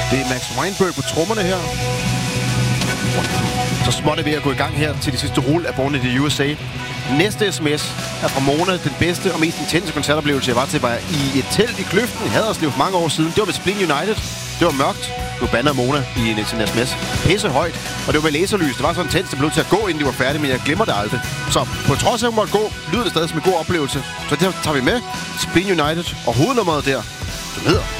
Det er Max Weinberg på trommerne her. Så småt er ved at gå i gang her til de sidste rulle af Born in the USA. Næste sms er fra Mona. Den bedste og mest intense koncertoplevelse, jeg var til, var i et telt i Kløften i Haderslev for mange år siden. Det var med Spleen United. Det var mørkt. Nu banner Mona i en sms. Pisse højt. Og det var med laserlys. Det var så intens, det blev til at gå, inden de var færdige, men jeg glemmer det aldrig. Så på trods af, at hun måtte gå, lyder det stadig som en god oplevelse. Så det tager vi med. Spleen United og hovednummeret der, som hedder